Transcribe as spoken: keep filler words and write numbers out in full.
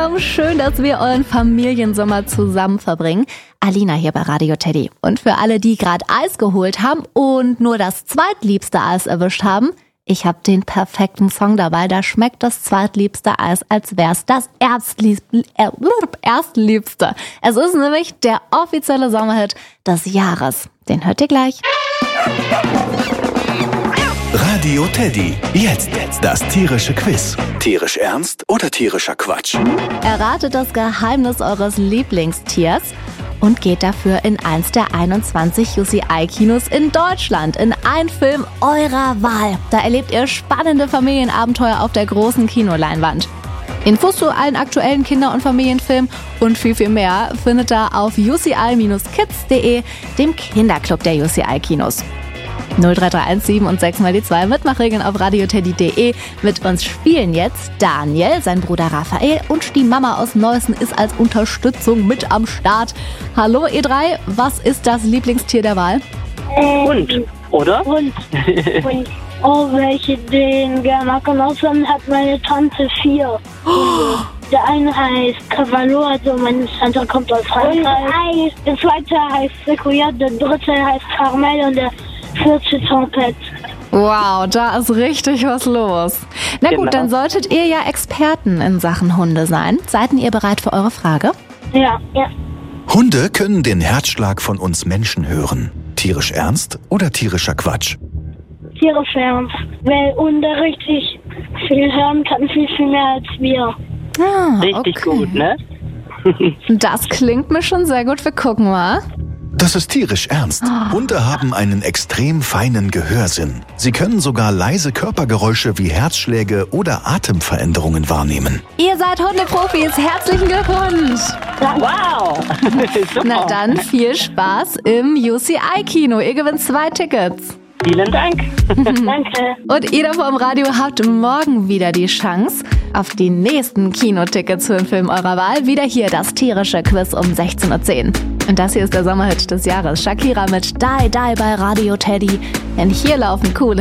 zusammen, schön, dass wir euren Familiensommer zusammen verbringen. Alina hier bei Radio Teddy. Und für alle, die gerade Eis geholt haben und nur das zweitliebste Eis erwischt haben, ich habe den perfekten Song dabei. Da schmeckt das zweitliebste Eis, als wär's das erstliebste. Äh, erstliebste. Es ist nämlich der offizielle Sommerhit des Jahres. Den hört ihr gleich. Radio Teddy. Jetzt, jetzt das tierische Quiz. Tierisch ernst oder tierischer Quatsch? Erratet das Geheimnis eures Lieblingstiers und geht dafür in eins der einundzwanzig U C I-Kinos in Deutschland, in einen Film eurer Wahl. Da erlebt ihr spannende Familienabenteuer auf der großen Kinoleinwand. Infos zu allen aktuellen Kinder- und Familienfilmen und viel, viel mehr findet ihr auf u c i Bindestrich kids punkt de, dem Kinderclub der U C I-Kinos. null drei drei eins sieben und sechs mal die zwei Mitmachregeln auf radioteddy punkt de. Mit uns spielen jetzt Daniel, sein Bruder Raphael und die Mama aus Neussen ist als Unterstützung mit am Start. Hallo ihr drei, was ist das Lieblingstier der Wahl? Äh, Hund, oder? Hund. Hund. Oh, welche den gerne mag. Und außerdem hat meine Tante vier. Oh. Der eine heißt Cavallo, also meine Tante kommt aus Frankreich. Der zweite heißt Sequoia, der dritte heißt Carmel und der vierte Trompet. Wow, da ist richtig was los. Na gut, Genau. Dann solltet ihr ja Experten in Sachen Hunde sein. Seid ihr bereit für eure Frage? Ja, ja. Hunde können den Herzschlag von uns Menschen hören. Tierisch ernst oder tierischer Quatsch? Tierisch ernst. Weil Hunde richtig viel hören kann, viel, viel mehr als wir. Ah, Richtig okay. gut, ne? Das klingt mir schon sehr gut. Wir gucken mal. Das ist tierisch ernst. Hunde haben einen extrem feinen Gehörsinn. Sie können sogar leise Körpergeräusche wie Herzschläge oder Atemveränderungen wahrnehmen. Ihr seid Hundeprofis. Herzlichen Glückwunsch. Wow! Super. Na dann, viel Spaß im U C I-Kino. Ihr gewinnt zwei Tickets. Vielen Dank. Danke. Und ihr da vor dem Radio habt morgen wieder die Chance auf die nächsten Kinotickets für den Film eurer Wahl. Wieder hier das tierische Quiz um sechzehn Uhr zehn. Und das hier ist der Sommerhit des Jahres. Shakira mit Die Die bei Radio Teddy. Denn hier laufen coole